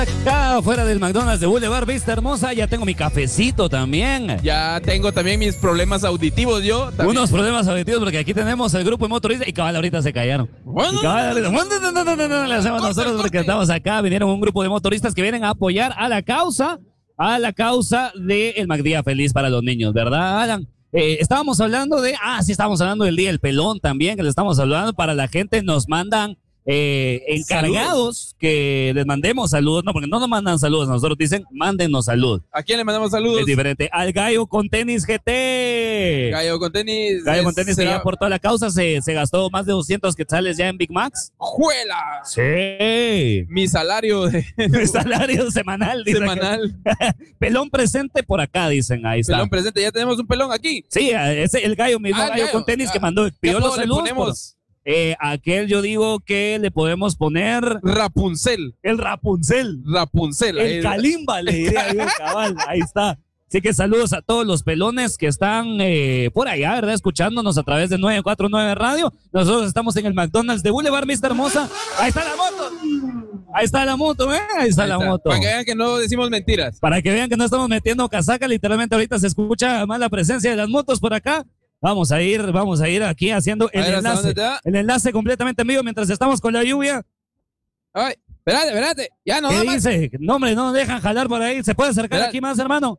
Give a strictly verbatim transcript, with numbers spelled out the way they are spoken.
Acá afuera del McDonald's de Boulevard Vista Hermosa, ya tengo mi cafecito también. Ya tengo también mis problemas auditivos yo. También. Unos problemas auditivos porque aquí tenemos el grupo de motoristas y cabal ahorita se callaron. Bueno, Y cabal, ahorita, no, no, no, no, no, no, le hacemos corte, nosotros porque corte. estamos acá. Vinieron un grupo de motoristas que vienen a apoyar a la causa, a la causa del McDía Feliz para los niños, ¿verdad, Alan? Eh, estábamos hablando de, ah, sí, estábamos hablando del Día del Pelón también, que le estamos hablando para la gente, nos mandan eh, encargados Saludos. que les mandemos saludos, no, porque no nos mandan saludos, nosotros dicen, mándennos salud. ¿A quién le mandamos saludos? Es diferente. Al Gallo con Tenis G T. Gallo con tenis. Gallo con Tenis que será- ya por toda la causa se, se gastó más de doscientos quetzales ya en Big Macs. ¡Juela! Sí. Mi salario de El salario semanal, dice semanal. que- pelón presente por acá, dicen. Ahí está. Pelón presente. Ya tenemos un pelón aquí. Sí, ese el gallo mismo, Ah, el gallo, gallo. con tenis Ah, que mandó, pidió ¿Qué los apodo le saludos. ponemos? por- eh, aquel yo digo que le podemos poner Rapunzel. el Rapunzel, Rapunzel. ahí- el Kalimba, le diría yo, cabal. Ahí está. Así que saludos a todos los pelones que están eh, por allá, ¿verdad? Escuchándonos a través de nueve cuatro nueve Radio. Nosotros estamos en el McDonald's de Boulevard Vista Hermosa. Ahí está la moto. Ahí está la moto, ¿eh? Ahí está Ahí la está. moto. Para que vean que no decimos mentiras. Para que vean que no estamos metiendo casaca, literalmente ahorita se escucha más la presencia de las motos por acá. Vamos a ir, vamos a ir aquí haciendo el A ver, ¿hasta enlace. dónde te da? El enlace completamente en vivo mientras estamos con la lluvia. Ay, espérate, espérate. Ya no ¿Qué da más. dice? No, hombre, no nos dejan jalar por ahí. ¿Se puede acercar Espera. aquí más, hermano?